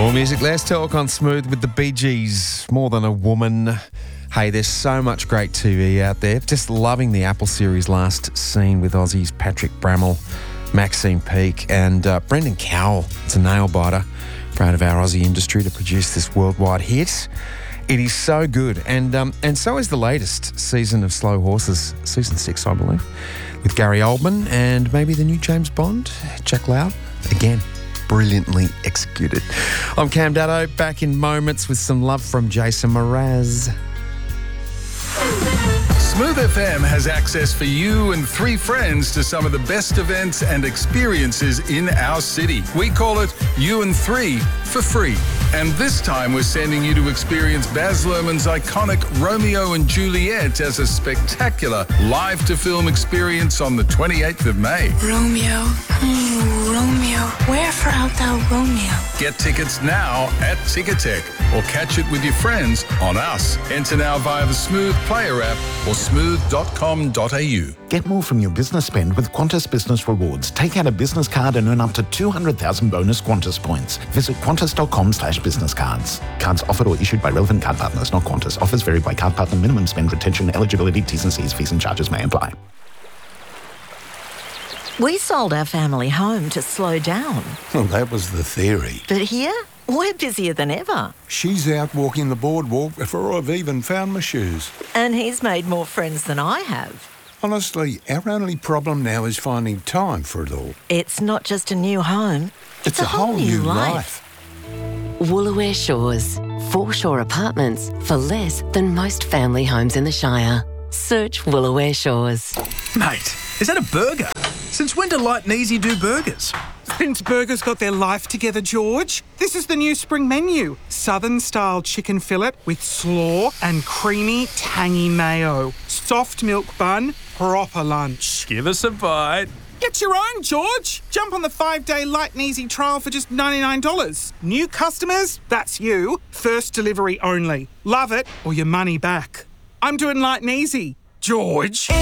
More music, less talk on Smooth with the Bee Gees. More Than a Woman. Hey, there's so much great TV out there. Just loving the Apple series Last Seen with Aussies Patrick Bramall, Maxine Peake and Brendan Cowell. It's a nail-biter. Proud of our Aussie industry to produce this worldwide hit. It is so good. And so is the latest season of Slow Horses, season 6, I believe, with Gary Oldman and maybe the new James Bond, Jack Loud. Again, brilliantly executed. I'm Cam Daddo, back in moments with some love from Jason Mraz. Smooth FM has access for you and 3 friends to some of the best events and experiences in our city. We call it You and 3 for free. And this time we're sending you to experience Baz Luhrmann's iconic Romeo and Juliet as a spectacular live-to-film experience on the 28th of May. Romeo, Romeo, wherefore art thou Romeo? Get tickets now at Ticketek or catch it with your friends on Us. Enter now via the Smooth Player app or smooth.com.au. Get more from your business spend with Qantas Business Rewards. Take out a business card and earn up to 200,000 bonus Qantas points. Visit qantas.com/business cards. Cards offered or issued by relevant card partners, not Qantas. Offers vary by card partner. Minimum spend, retention, eligibility, T's and C's, fees and charges may apply. We sold our family home to slow down. Well, that was the theory. But here, we're busier than ever. She's out walking the boardwalk before I've even found my shoes. And he's made more friends than I have. Honestly, our only problem now is finding time for it all. It's not just a new home. It's a whole new life. Woolooware Shores. Foreshore apartments for less than most family homes in the Shire. Search Woolooware Shores. Mate, is that a burger? Since when do Light and Easy do burgers? Since burgers got their life together, George. This is the new spring menu. Southern-style chicken fillet with slaw and creamy, tangy mayo. Soft milk bun, proper lunch. Give us a bite. Get your own, George. Jump on the 5-day Light and Easy trial for just $99. New customers, that's you. First delivery only. Love it or your money back. I'm doing Light and Easy. George.